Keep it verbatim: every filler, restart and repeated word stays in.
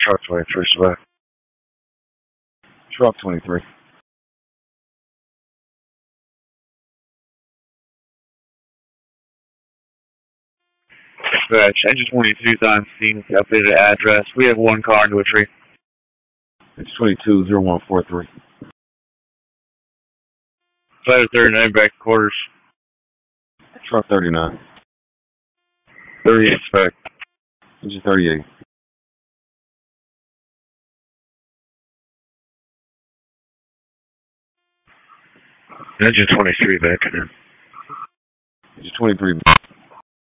Truck twenty-three, select. Truck twenty-three. Dispatch, engine twenty-two's on scene, updated address. We have one car into a tree. It's twenty-two zero one four three. Flight thirty-nine, back to quarters. Truck thirty-nine. thirty-eight, spec. Engine thirty-eight. Engine twenty-three, back. Engine twenty-three.